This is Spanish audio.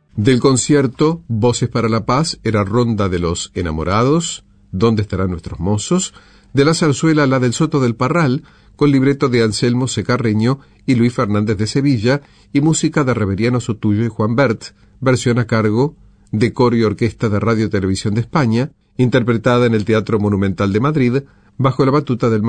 Del concierto Voces para la Paz era Ronda de los Enamorados, ¿Dónde estarán nuestros mozos?, de la zarzuela La del Soto del Parral, con libreto de Anselmo Secarreño y Luis Fernández de Sevilla, y música de Reveriano Sotullo y Juan Bert, versión a cargo de Coro y Orquesta de Radio y Televisión de España, interpretada en el Teatro Monumental de Madrid, bajo la batuta del